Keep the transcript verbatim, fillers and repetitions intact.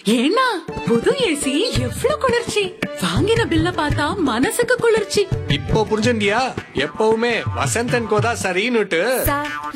ஏன்னா புது ஏசி எவ்ளோ குளிர்ச்சி. வாங்கின பில்ல பார்த்தா மனசுக்கு குளிர்ச்சி. இப்போ புரிஞ்சுண்டியா? எப்பவுமே வசந்த் அண்ட் கோதா சரின்னுட்டு.